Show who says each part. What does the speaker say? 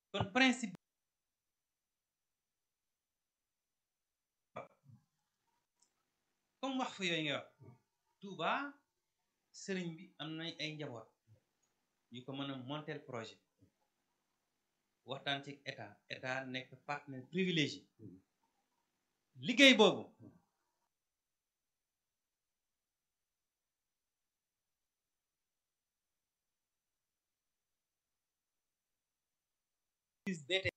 Speaker 1: kon principe comme wax fa yooyu nga wax Touba sëriñ bi am nañ ay njaboot yu ko mën a monter projet waxtaan ci état nekk partenaire privilégié liggéey boobu BT